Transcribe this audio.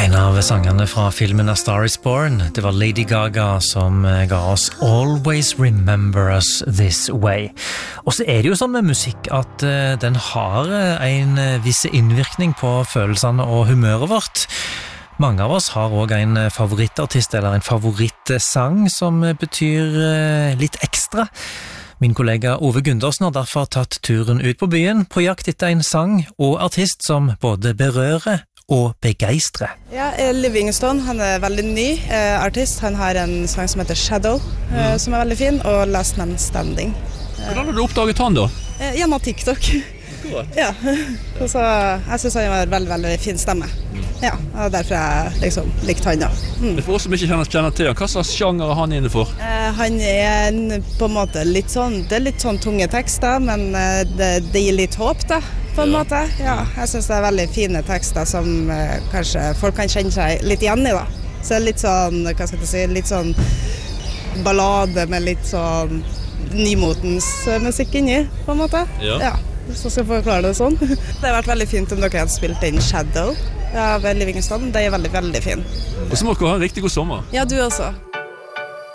En av sangene fra filmen A Star Is Born, det var Lady Gaga som ga oss Always Remember Us This Way. Og så er det jo sånn med musikk at den har en viss innvirkning på følelsene og humøret vårt. Mange av oss har også en favorittartist eller en favorittsang som betyr litt ekstra. Min kollega Ove Gundersen har derfor tatt turen ut på byen på jakt etter en sang og artist som både berører og begeistre. Ja, Livingstone, han er veldig ny artist. Han har en sang som heter Shadow, som er veldig fin, og Last Man Standing. Hvordan har du oppdaget han da? Gjennom TikTok. Ja, så jeg synes han har veldig, veldig fin stemme. Ja, og derfor har jeg liksom likt han da. For oss som ikke kjenner til han, hva slags sjanger er han inne for? Han er på en måte litt sånn, det er litt sånn tunge tekster, men det gir litt håp da, på en måte. Ja, jeg synes det er veldig fine tekster som kanskje folk kan kjenne seg litt igjen i da. Så det er litt sånn, hva skal jeg si, litt sånn ballade med litt sånn nymotens musikk inni, på en måte. Ja. Hvis jeg skal forklare det sånn. Det har vært veldig fint om dere har spilt inn Shadow av Livingstone. Det er veldig, veldig fin. Og så må dere ha en riktig god sommer. Ja, du også.